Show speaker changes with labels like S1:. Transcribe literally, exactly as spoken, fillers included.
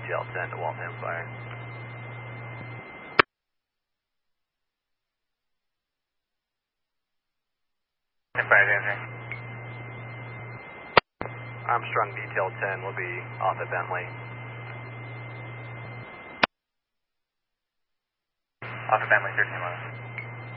S1: Detail ten to Waltham Fire.
S2: Empire answering.
S1: Armstrong Detail ten will be off at Bentley.
S2: Off at Bentley, thirteen eleven.